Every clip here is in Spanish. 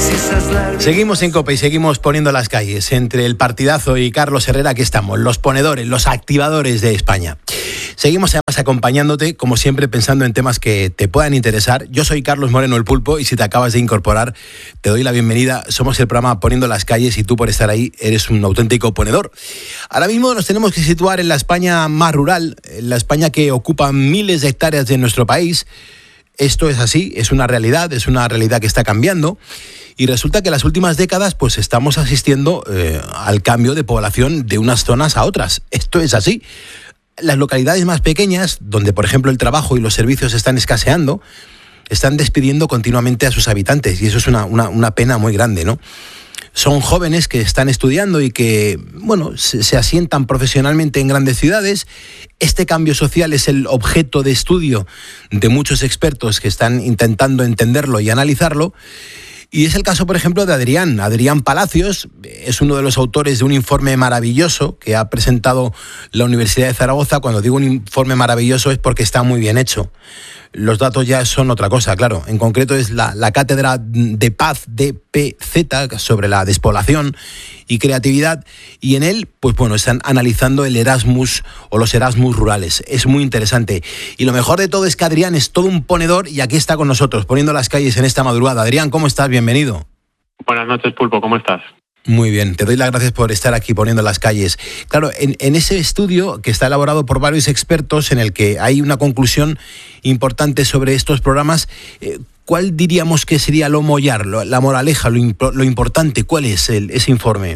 Seguimos en COPE y seguimos poniendo las calles. Entre el partidazo y Carlos Herrera, aquí estamos, los ponedores, los activadores de España. Seguimos además acompañándote, como siempre, pensando en temas que te puedan interesar. Yo soy Carlos Moreno, el Pulpo, y si te acabas de incorporar, te doy la bienvenida. Somos el programa Poniendo las Calles y tú, por estar ahí, eres un auténtico ponedor. Ahora mismo nos tenemos que situar en la España más rural, en la España que ocupa miles de hectáreas de nuestro país. Esto es así, es una realidad que está cambiando. Y resulta que en las últimas décadas pues estamos asistiendo al cambio de población de unas zonas a otras. Esto es así. Las localidades más pequeñas, donde por ejemplo el trabajo y los servicios están escaseando, están despidiendo continuamente a sus habitantes, y eso es una pena muy grande, ¿no? Son jóvenes que están estudiando y que, bueno, se asientan profesionalmente en grandes ciudades. Este cambio social es el objeto de estudio de muchos expertos que están intentando entenderlo y analizarlo. Y es el caso, por ejemplo, de Adrián Palacios. Es uno de los autores de un informe maravilloso que ha presentado la Universidad de Zaragoza. Cuando digo un informe maravilloso es porque está muy bien hecho. Los datos ya son otra cosa, claro. En concreto es la Cátedra de Paz DPZ sobre la despoblación y creatividad. Y en él, pues bueno, están analizando el Erasmus o los Erasmus rurales. Es muy interesante. Y lo mejor de todo es que Adrián es todo un ponedor y aquí está con nosotros, poniendo las calles en esta madrugada. Adrián, ¿cómo estás? Bienvenido. Buenas noches, Pulpo. ¿Cómo estás? Muy bien, te doy las gracias por estar aquí poniendo las calles. Claro, en ese estudio que está elaborado por varios expertos, en el que hay una conclusión importante sobre estos programas, ¿cuál diríamos que sería lo mollar, la moraleja, lo importante? ¿Cuál es ese informe?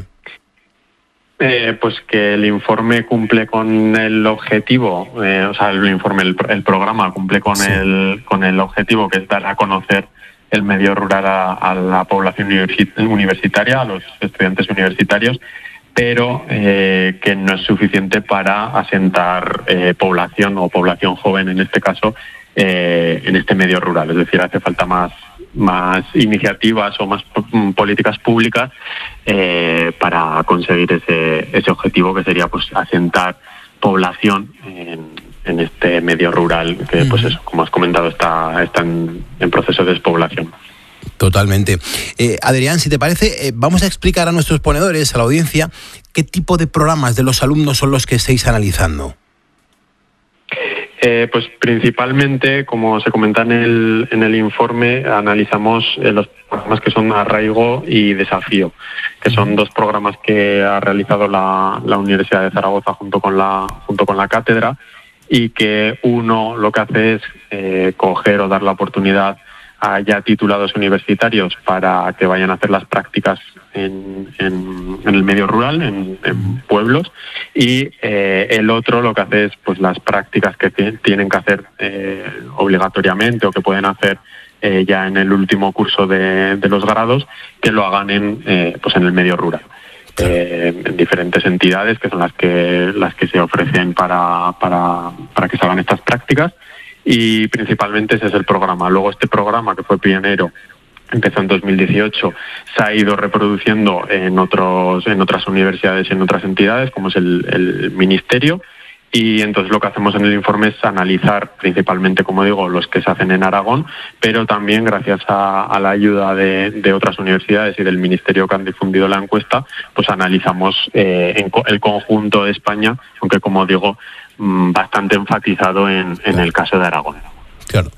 Pues que el informe cumple con el objetivo, el programa cumple con, sí, con el objetivo, que es dar a conocer el medio rural a la población universitaria, a los estudiantes universitarios, pero que no es suficiente para asentar población o población joven, en este caso, en este medio rural. Es decir, hace falta más iniciativas o más políticas públicas para conseguir ese objetivo, que sería pues asentar población en este medio rural que, pues eso, como has comentado, está en proceso de despoblación. Totalmente. Adrián, si te parece, vamos a explicar a nuestros ponedores, a la audiencia, qué tipo de programas de los alumnos son los que estáis analizando. Pues principalmente, como se comenta en el informe, analizamos los programas que son Arraigo y Desafío, que son dos programas que ha realizado la Universidad de Zaragoza junto con la cátedra, y que uno lo que hace es coger o dar la oportunidad a ya titulados universitarios para que vayan a hacer las prácticas en el medio rural, en pueblos, y el otro lo que hace es pues las prácticas que tienen que hacer obligatoriamente o que pueden hacer ya en el último curso de los grados, que lo hagan en el medio rural. En diferentes entidades que son las que se ofrecen para que se hagan estas prácticas, y principalmente ese es el programa. Luego este programa, que fue pionero, empezó en 2018, se ha ido reproduciendo en otras universidades y en otras entidades, como es el Ministerio. Y entonces lo que hacemos en el informe es analizar principalmente, como digo, los que se hacen en Aragón, pero también gracias a la ayuda de otras universidades y del Ministerio, que han difundido la encuesta, pues analizamos el conjunto de España, aunque, como digo, bastante enfatizado en el caso de Aragón. Claro.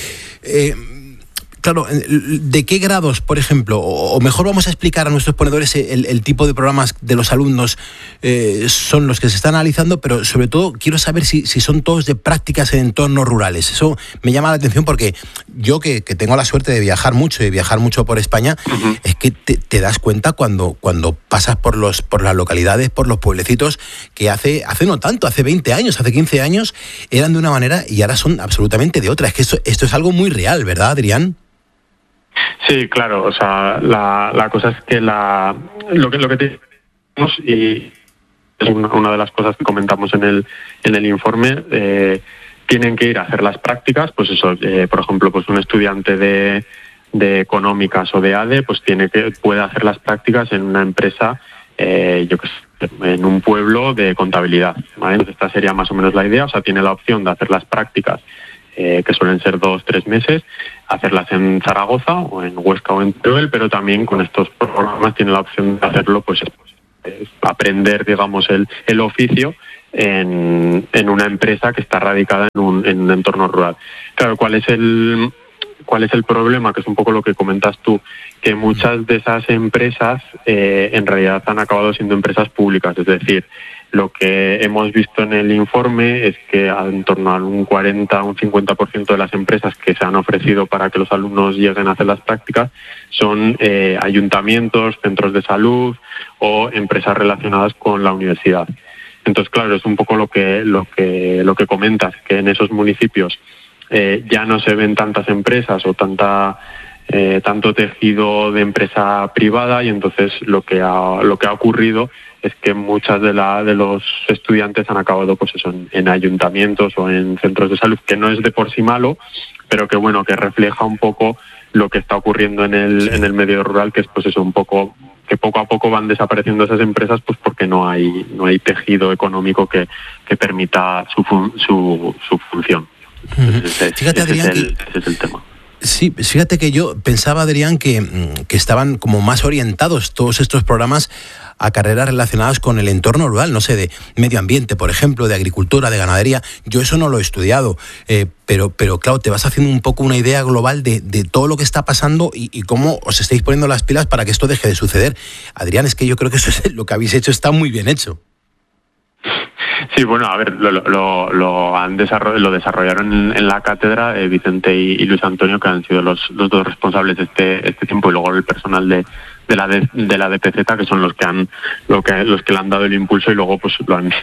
Claro, ¿de qué grados, por ejemplo? O mejor, vamos a explicar a nuestros ponedores el tipo de programas de los alumnos son los que se están analizando, pero sobre todo quiero saber si son todos de prácticas en entornos rurales. Eso me llama la atención porque yo, que tengo la suerte de viajar mucho y viajar mucho por España, es que te das cuenta cuando pasas por las localidades, por los pueblecitos, que hace no tanto, hace 20 años, hace 15 años, eran de una manera y ahora son absolutamente de otra. Es que esto es algo muy real, ¿verdad, Adrián? Sí, claro. O sea, la cosa es que lo que tenemos, y es una de las cosas que comentamos en el informe, tienen que ir a hacer las prácticas. Pues eso, por ejemplo, pues un estudiante de económicas o de ADE, pues puede hacer las prácticas en una empresa, en un pueblo de contabilidad, ¿vale? Entonces esta sería más o menos la idea. O sea, tiene la opción de hacer las prácticas que suelen ser 2-3 meses, hacerlas en Zaragoza o en Huesca o en Teruel, pero también con estos programas tiene la opción de hacerlo, pues aprender, digamos, el oficio en una empresa que está radicada en un entorno rural. Claro, ¿cuál es el problema? Que es un poco lo que comentas tú, que muchas de esas empresas en realidad han acabado siendo empresas públicas, es decir, lo que hemos visto en el informe es que en torno a un 40 o un 50% de las empresas que se han ofrecido para que los alumnos lleguen a hacer las prácticas son ayuntamientos, centros de salud o empresas relacionadas con la universidad. Entonces, claro, es un poco lo que comentas, que en esos municipios ya no se ven tantas empresas o tanto tejido de empresa privada, y entonces lo que ha ocurrido es que muchas de los estudiantes han acabado, pues eso, en ayuntamientos o en centros de salud, que no es de por sí malo, pero que bueno, que refleja un poco lo que está ocurriendo en el medio rural, que es pues eso, un poco que poco a poco van desapareciendo esas empresas, pues porque no hay tejido económico que permita su función. Fíjate, Adrián, ese es el tema. Sí, fíjate que yo pensaba, Adrián, que estaban como más orientados todos estos programas a carreras relacionadas con el entorno rural, no sé, de medio ambiente, por ejemplo, de agricultura, de ganadería. Yo eso no lo he estudiado, pero claro, te vas haciendo un poco una idea global de todo lo que está pasando y cómo os estáis poniendo las pilas para que esto deje de suceder. Adrián, es que yo creo que eso es lo que habéis hecho, está muy bien hecho. Sí, bueno, a ver, lo desarrollaron en la cátedra Vicente y Luis Antonio, que han sido los dos responsables de este tiempo, y luego el personal de la DPZ, que son los que le han dado el impulso, y luego pues lo han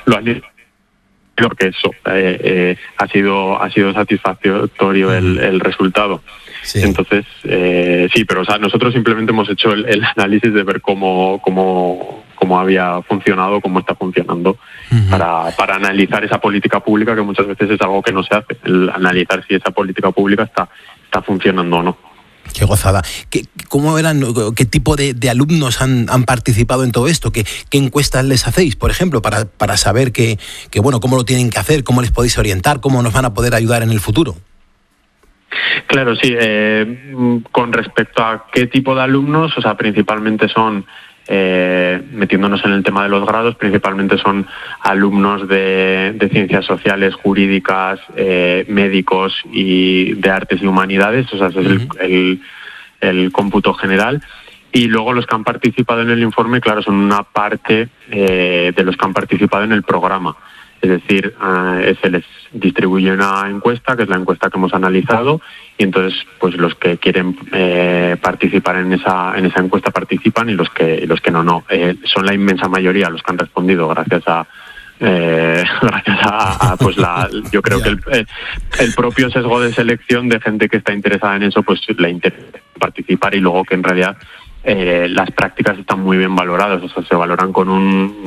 porque eso ha sido satisfactorio el resultado. Sí. Entonces, sí, pero o sea, nosotros simplemente hemos hecho el análisis de ver cómo había funcionado, cómo está funcionando, para analizar esa política pública, que muchas veces es algo que no se hace, el analizar si esa política pública está funcionando o no. Qué gozada. ¿Qué tipo de alumnos han participado en todo esto? ¿Qué encuestas les hacéis, por ejemplo, para saber bueno, cómo lo tienen que hacer, cómo les podéis orientar, cómo nos van a poder ayudar en el futuro? Claro, sí. Con respecto a qué tipo de alumnos, o sea, principalmente son, metiéndonos en el tema de los grados, principalmente son alumnos de ciencias sociales, jurídicas, médicos y de artes y humanidades, o sea, ese es el cómputo general. Y luego los que han participado en el informe, claro, son una parte de los que han participado en el programa. Es decir, se les distribuye una encuesta, que es la encuesta que hemos analizado, y entonces pues los que quieren participar en esa encuesta participan, y los que no. Son la inmensa mayoría los que han respondido gracias a pues yo creo que el propio sesgo de selección de gente que está interesada en eso, pues le interesa participar, y luego que en realidad las prácticas están muy bien valoradas, o sea, se valoran con un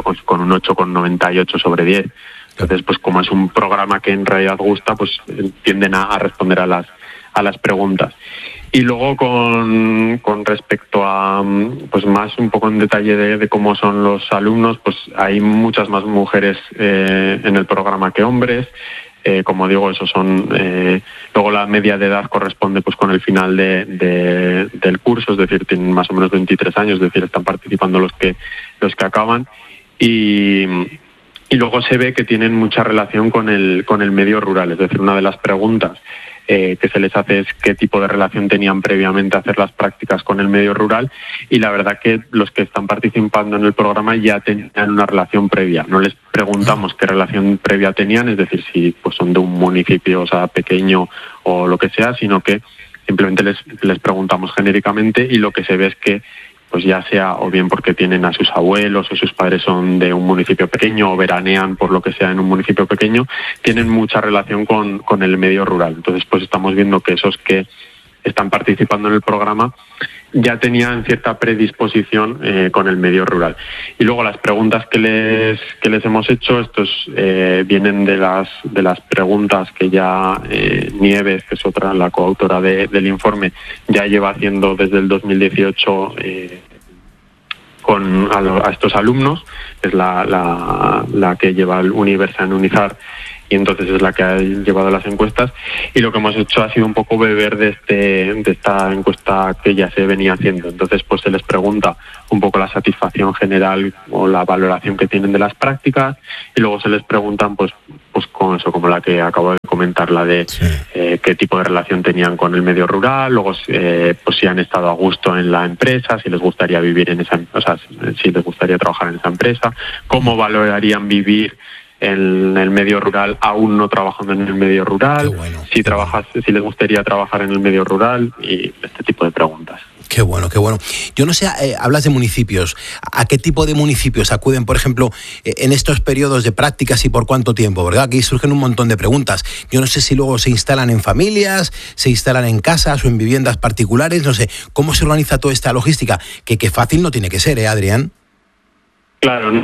8,98 sobre 10. Entonces, pues como es un programa que en realidad gusta, pues tienden a responder a las preguntas. Y luego con respecto a pues más un poco en detalle de cómo son los alumnos, pues hay muchas más mujeres en el programa que hombres. Como digo, eso son luego la media de edad corresponde pues con el final del curso, es decir, tienen más o menos 23 años, es decir, están participando los que acaban, y luego se ve que tienen mucha relación con el medio rural. Es decir, una de las preguntas que se les hace es qué tipo de relación tenían previamente a hacer las prácticas con el medio rural, y la verdad que los que están participando en el programa ya tenían una relación previa. No les preguntamos qué relación previa tenían, es decir, si pues son de un municipio, o sea, pequeño o lo que sea, sino que simplemente les preguntamos genéricamente, y lo que se ve es que pues ya sea o bien porque tienen a sus abuelos o sus padres son de un municipio pequeño o veranean por lo que sea en un municipio pequeño, tienen mucha relación con el medio rural. Entonces, pues estamos viendo que esos que están participando en el programa ya tenían cierta predisposición con el medio rural. Y luego las preguntas que les hemos hecho, estos vienen de las preguntas que ya Nieves, que es otra, la coautora del informe, ya lleva haciendo desde el 2018 a estos alumnos. Es la que lleva el Universa en Unizar, y entonces es la que ha llevado las encuestas, y lo que hemos hecho ha sido un poco beber de esta encuesta que ya se venía haciendo. Entonces pues se les pregunta un poco la satisfacción general o la valoración que tienen de las prácticas, y luego se les preguntan pues con eso, como la que acabo de comentar, la de qué tipo de relación tenían con el medio rural, luego pues si han estado a gusto en la empresa, si les gustaría vivir en esa, o sea, si les gustaría trabajar en esa empresa, cómo valorarían vivir en el medio rural aún no trabajando en el medio rural, si les gustaría trabajar en el medio rural, y este tipo de preguntas. Qué bueno, qué bueno. Yo no sé, hablas de municipios. ¿A qué tipo de municipios acuden, por ejemplo, en estos periodos de prácticas y por cuánto tiempo? ¿Verdad? Aquí surgen un montón de preguntas. Yo no sé si luego se instalan en familias, se instalan en casas o en viviendas particulares. No sé, ¿cómo se organiza toda esta logística? Que fácil no tiene que ser, Adrián? Claro,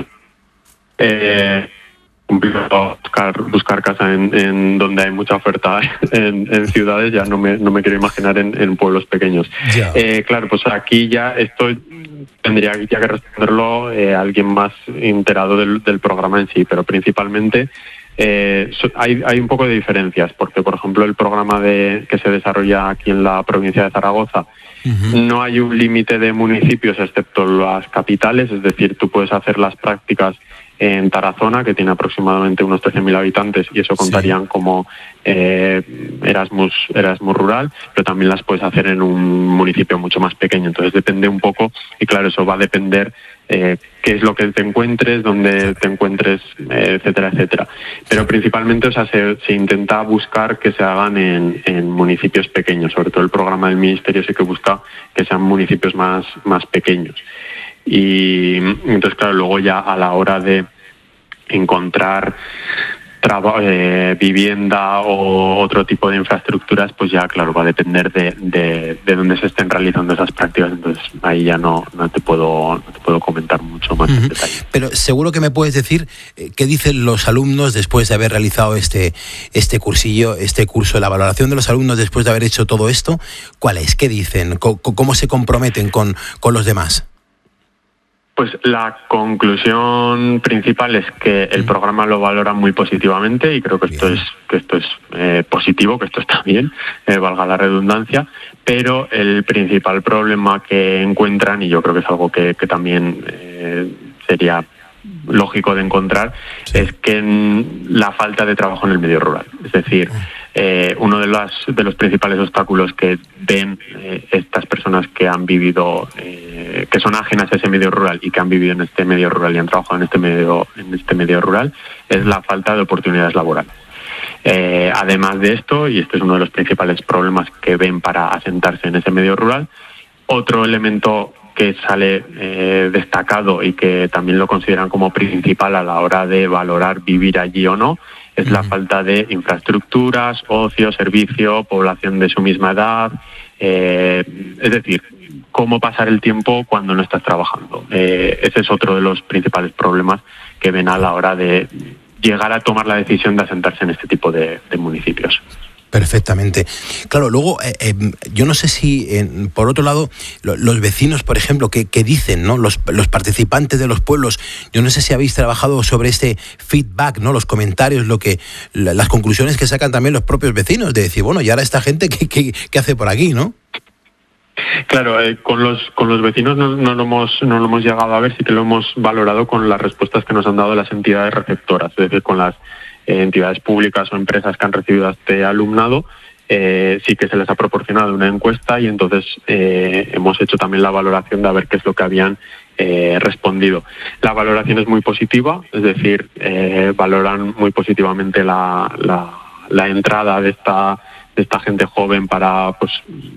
buscar casa en donde hay mucha oferta en ciudades, ya no me quiero imaginar en pueblos pequeños. Claro, pues aquí ya esto tendría ya que responderlo alguien más enterado del programa en sí, pero principalmente hay un poco de diferencias, porque por ejemplo el programa que se desarrolla aquí en la provincia de Zaragoza, no hay un límite de municipios excepto las capitales, es decir, tú puedes hacer las prácticas en Tarazona, que tiene aproximadamente unos 13.000 habitantes, y eso contarían como Erasmus rural, pero también las puedes hacer en un municipio mucho más pequeño. Entonces depende un poco, y claro, eso va a depender qué es lo que te encuentres, dónde te encuentres, etcétera, etcétera. Pero principalmente, o sea, se intenta buscar que se hagan en municipios pequeños, sobre todo el programa del Ministerio sí que busca que sean municipios más pequeños. Y entonces, claro, luego ya a la hora de encontrar vivienda o otro tipo de infraestructuras, pues ya, claro, va a depender de dónde se estén realizando esas prácticas. Entonces ahí ya no te puedo comentar mucho más en detalle. Pero seguro que me puedes decir qué dicen los alumnos después de haber realizado este cursillo, este curso. La valoración de los alumnos después de haber hecho todo esto, ¿cuál es? ¿Qué dicen? ¿Cómo se comprometen con los demás? Pues la conclusión principal es que el programa lo valora muy positivamente, y creo que esto es positivo, que esto está bien, valga la redundancia, pero el principal problema que encuentran, y yo creo que es algo que también sería lógico de encontrar, es que la falta de trabajo en el medio rural. Es decir, uno de los principales obstáculos que ven estas personas que han vivido, que son ajenas a ese medio rural y que han vivido en este medio rural y han trabajado en este medio rural, es la falta de oportunidades laborales. Además de esto, y este es uno de los principales problemas que ven para asentarse en ese medio rural, otro elemento que sale destacado y que también lo consideran como principal a la hora de valorar vivir allí o no, es la falta de infraestructuras, ocio, servicio, población de su misma edad, es decir, cómo pasar el tiempo cuando no estás trabajando. Ese es otro de los principales problemas que ven a la hora de llegar a tomar la decisión de asentarse en este tipo de municipios. Perfectamente. Claro, luego, yo no sé si, por otro lado, los vecinos, por ejemplo, que dicen, ¿no? Los participantes de los pueblos, yo no sé si habéis trabajado sobre este feedback, ¿no? Los comentarios, las conclusiones que sacan también los propios vecinos, de decir, bueno, y ahora esta gente, ¿qué hace por aquí, no? Claro, con los vecinos no lo hemos llegado a ver, sí que lo hemos valorado con las respuestas que nos han dado las entidades receptoras, es decir, con las entidades públicas o empresas que han recibido a este alumnado, sí que se les ha proporcionado una encuesta, y entonces hemos hecho también la valoración de a ver qué es lo que habían respondido. La valoración es muy positiva, es decir, valoran muy positivamente la entrada de esta gente joven para, pues,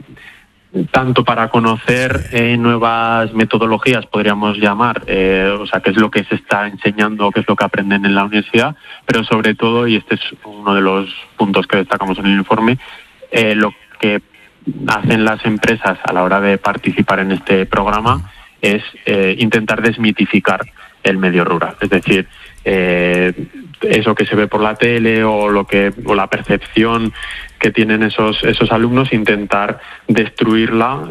tanto para conocer nuevas metodologías, podríamos llamar, o sea, qué es lo que se está enseñando, qué es lo que aprenden en la universidad, pero sobre todo, y este es uno de los puntos que destacamos en el informe, lo que hacen las empresas a la hora de participar en este programa es intentar desmitificar el medio rural, es decir, eso que se ve por la tele o la percepción tienen esos alumnos, intentar destruirla,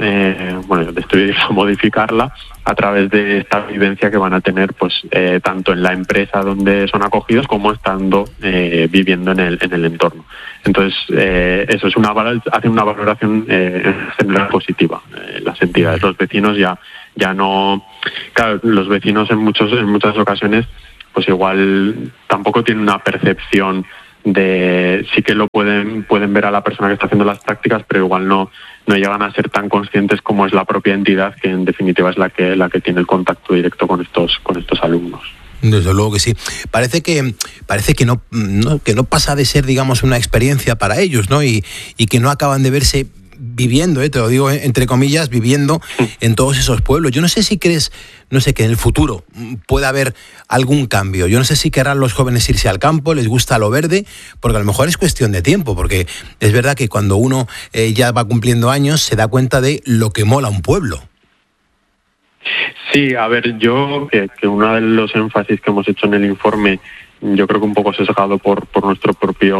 modificarla a través de esta vivencia que van a tener, pues tanto en la empresa donde son acogidos como estando viviendo en el entorno. Entonces, eso es hace una valoración en general positiva. Las entidades, los vecinos ya no, claro, los vecinos en muchas ocasiones, pues igual tampoco tienen una percepción de, sí que lo pueden ver a la persona que está haciendo las prácticas, pero igual no llegan a ser tan conscientes como es la propia entidad, que en definitiva es la que tiene el contacto directo con estos alumnos. Desde luego que sí. Parece que no pasa de ser, digamos, una experiencia para ellos, ¿no? Y que no acaban de verse viviendo, te lo digo entre comillas, viviendo en todos esos pueblos. Yo no sé si crees, que en el futuro pueda haber algún cambio. Yo no sé si querrán los jóvenes irse al campo, les gusta lo verde, porque a lo mejor es cuestión de tiempo, porque es verdad que cuando uno ya va cumpliendo años se da cuenta de lo que mola un pueblo. Sí, a ver, yo que uno de los énfasis que hemos hecho en el informe, yo creo que un poco sesgado por nuestra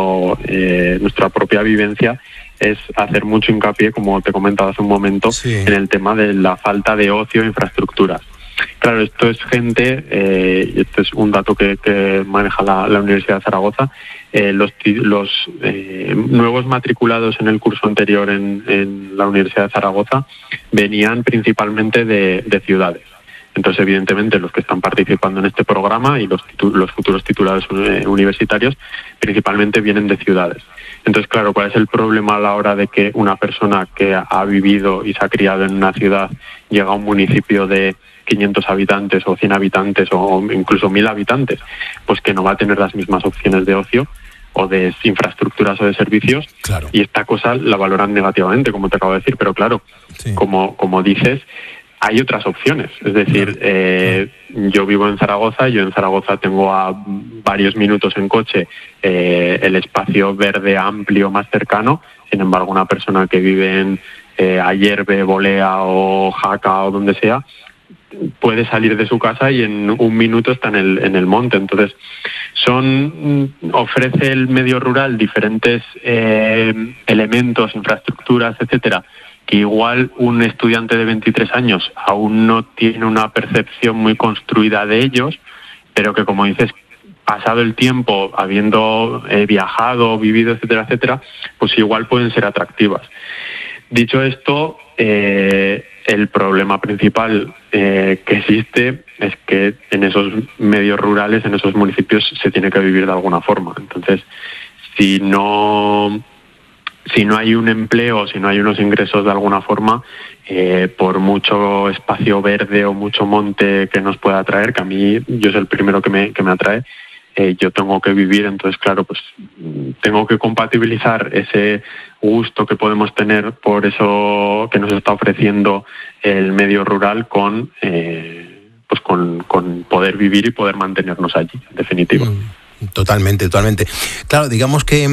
propia vivencia, es hacer mucho hincapié, como te comentaba hace un momento, sí, en el tema de la falta de ocio e infraestructuras. Claro, esto es gente, y esto es un dato que maneja la Universidad de Zaragoza, los nuevos matriculados en el curso anterior en la Universidad de Zaragoza venían principalmente de ciudades. Entonces, evidentemente, los que están participando en este programa y los futuros titulados universitarios principalmente vienen de ciudades. Entonces, claro, ¿cuál es el problema a la hora de que una persona que ha vivido y se ha criado en una ciudad llega a un municipio de 500 habitantes o 100 habitantes o incluso 1000 habitantes? Pues que no va a tener las mismas opciones de ocio o de infraestructuras o de servicios, claro. Y esta cosa la valoran negativamente, como te acabo de decir, pero claro, sí, como dices, hay otras opciones. Es decir, yo vivo en Zaragoza, yo en Zaragoza tengo a varios minutos en coche el espacio verde amplio más cercano. Sin embargo, una persona que vive en Ayerbe, Bolea o Jaca o donde sea, puede salir de su casa y en un minuto está en el monte. Entonces, ofrece el medio rural diferentes elementos, infraestructuras, etcétera, que igual un estudiante de 23 años aún no tiene una percepción muy construida de ellos, pero que, como dices, pasado el tiempo, habiendo viajado, vivido, etcétera, etcétera, pues igual pueden ser atractivas. Dicho esto, el problema principal que existe es que en esos medios rurales, en esos municipios, se tiene que vivir de alguna forma. Entonces, si no hay un empleo, si no hay unos ingresos de alguna forma, por mucho espacio verde o mucho monte que nos pueda atraer, que a mí, yo es el primero que me atrae, yo tengo que vivir. Entonces, claro, pues tengo que compatibilizar ese gusto que podemos tener por eso que nos está ofreciendo el medio rural con poder vivir y poder mantenernos allí, en definitiva. Totalmente. Claro, digamos que,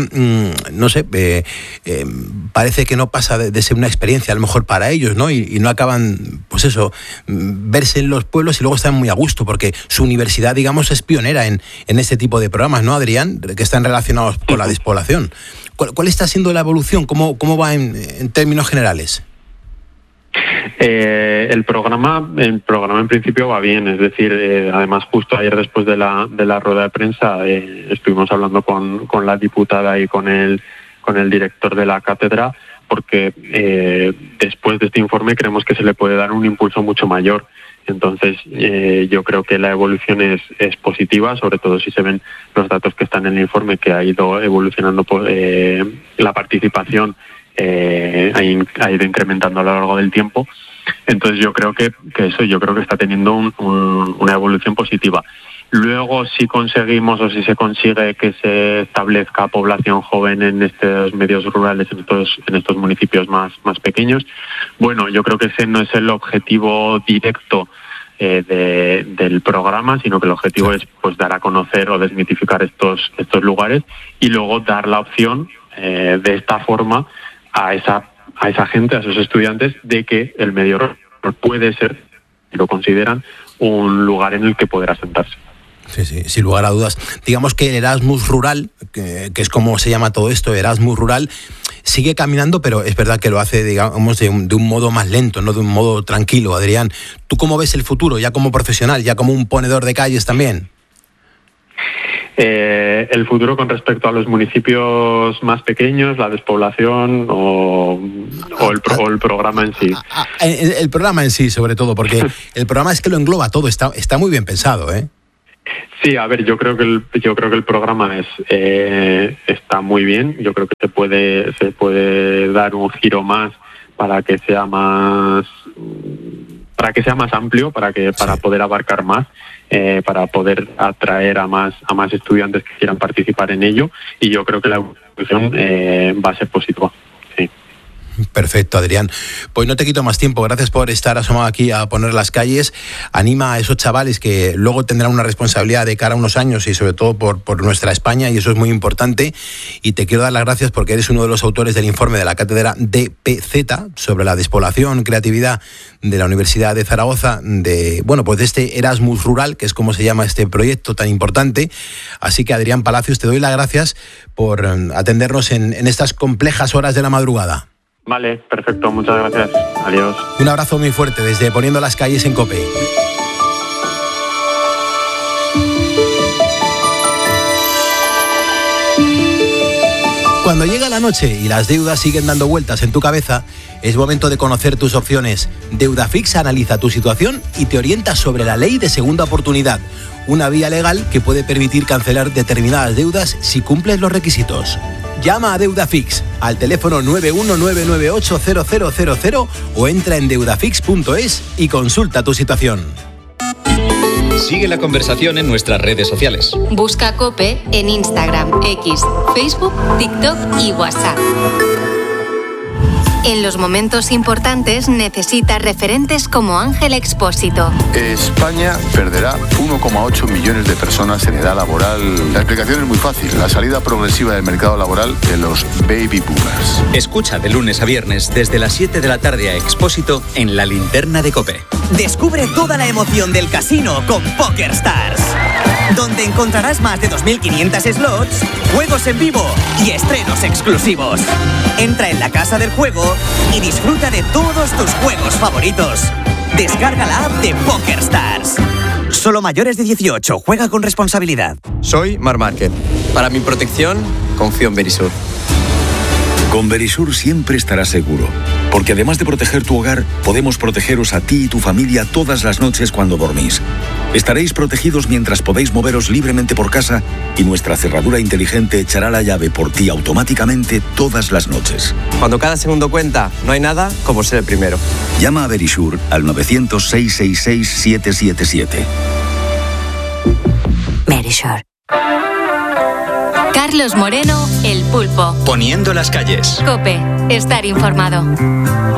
parece que no pasa de ser una experiencia a lo mejor para ellos, ¿no? Y no acaban, pues eso, verse en los pueblos y luego están muy a gusto, porque su universidad, digamos, es pionera en este tipo de programas, ¿no, Adrián? Que están relacionados con la despoblación. ¿Cuál está siendo la evolución? ¿Cómo va en términos generales? El programa en principio va bien, es decir, además justo ayer después de la rueda de prensa estuvimos hablando con la diputada y con el director de la cátedra, porque después de este informe creemos que se le puede dar un impulso mucho mayor. Entonces, yo creo que la evolución es positiva, sobre todo si se ven los datos que están en el informe, que ha ido evolucionando la participación, ha ido incrementando a lo largo del tiempo. Entonces yo creo que está teniendo una evolución positiva. Luego, si conseguimos o si se consigue que se establezca población joven en estos medios rurales, en estos municipios más pequeños, bueno, yo creo que ese no es el objetivo directo del programa, sino que el objetivo es pues dar a conocer o desmitificar estos lugares y luego dar la opción de esta forma a esa gente, a esos estudiantes, de que el medio rural puede ser, si lo consideran, un lugar en el que poder asentarse. Sí, sin lugar a dudas. Digamos que el Erasmus rural, que es como se llama todo esto, Erasmus rural, sigue caminando, pero es verdad que lo hace, digamos, de un modo más lento, no de un modo tranquilo. Adrián, ¿tú cómo ves el futuro, ya como profesional, ya como un ponedor de calles también? El futuro con respecto a los municipios más pequeños, la despoblación o el programa en sí. El programa en sí, sobre todo, porque el programa es que lo engloba todo, está muy bien pensado, ¿eh? Sí, a ver, yo creo que el programa está muy bien. Yo creo que se puede dar un giro más para que sea más amplio, para poder abarcar más, para poder atraer a más estudiantes que quieran participar en ello, y yo creo que la evolución va a ser positiva. Sí. Perfecto, Adrián. Pues no te quito más tiempo. Gracias por estar asomado aquí a poner las calles. Anima a esos chavales que luego tendrán una responsabilidad de cara a unos años y sobre todo por nuestra España, y eso es muy importante. Y te quiero dar las gracias porque eres uno de los autores del informe de la cátedra DPZ sobre la despoblación, creatividad de la Universidad de Zaragoza, de este Erasmus Rural, que es como se llama este proyecto tan importante. Así que, Adrián Palacios, te doy las gracias por atendernos en estas complejas horas de la madrugada. Vale, perfecto, muchas gracias. Adiós. Un abrazo muy fuerte desde Poniendo las Calles en COPE. Cuando llega la noche y las deudas siguen dando vueltas en tu cabeza, es momento de conocer tus opciones. Deudafix analiza tu situación y te orienta sobre la ley de segunda oportunidad, una vía legal que puede permitir cancelar determinadas deudas si cumples los requisitos. Llama a Deudafix al teléfono 919980000 o entra en deudafix.es y consulta tu situación. Sigue la conversación en nuestras redes sociales. Busca COPE en Instagram, X, Facebook, TikTok y WhatsApp. En los momentos importantes necesita referentes como Ángel Expósito. España perderá 1,8 millones de personas en edad laboral. La explicación es muy fácil: la salida progresiva del mercado laboral de los baby boomers. Escucha de lunes a viernes desde las 7 de la tarde a Expósito en La Linterna de COPE. Descubre toda la emoción del casino con PokerStars, donde encontrarás más de 2.500 slots, juegos en vivo y estrenos exclusivos. Entra en la casa del juego y disfruta de todos tus juegos favoritos. Descarga la app de PokerStars. Solo mayores de 18. Juega con responsabilidad. Soy Marc Márquez. Para mi protección, confío en Verisur. Con Verisur siempre estarás seguro, porque además de proteger tu hogar, podemos protegeros a ti y tu familia todas las noches cuando dormís. Estaréis protegidos mientras podéis moveros libremente por casa y nuestra cerradura inteligente echará la llave por ti automáticamente todas las noches. Cuando cada segundo cuenta, no hay nada como ser el primero. Llama a Verisur al 900-666-777. Verisur. Carlos Moreno, El Pulpo. Poniendo las calles. COPE, estar informado.